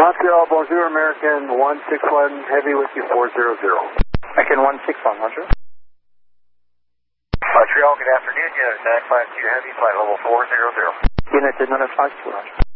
Montreal, bonjour, American 161 Heavy with you 400. American 161, roger. Montreal, good afternoon. Unit 952 Heavy, flight level 400. Unit 952, roger.